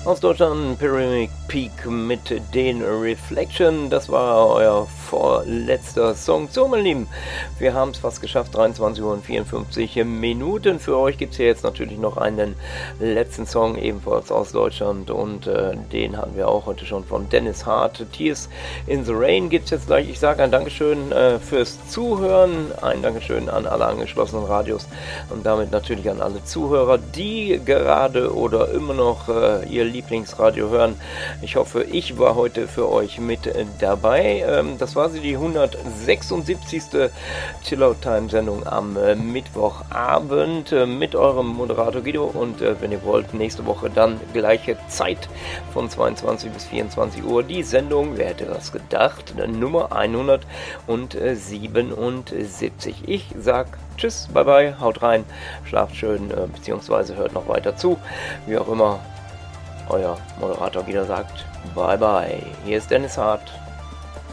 Aus Deutschland Pyramid Peak mit den Reflection. Das war euer vorletzter Song. So, meine Lieben, wir haben es fast geschafft. 23 Uhr und 54 Minuten. Für euch gibt es hier jetzt natürlich noch einen letzten Song, ebenfalls aus Deutschland. Und den hatten wir auch heute schon von Dennis Hart. Tears in the Rain gibt es jetzt gleich. Ich sage ein Dankeschön fürs Zuhören. Ein Dankeschön an alle angeschlossenen Radios und damit natürlich an alle Zuhörer, die gerade oder immer noch ihr Lieblingsradio hören. Ich hoffe, ich war heute für euch mit dabei. Das war sie, die 176. Chillout-Time-Sendung am Mittwochabend mit eurem Moderator Guido und wenn ihr wollt, nächste Woche dann gleiche Zeit von 22 bis 24 Uhr. Die Sendung, wer hätte das gedacht, Nummer 177. Ich sag tschüss, bye bye, haut rein, schlaft schön, beziehungsweise hört noch weiter zu, wie auch immer euer Moderator wieder sagt, bye bye. Hier ist Dennis Hart.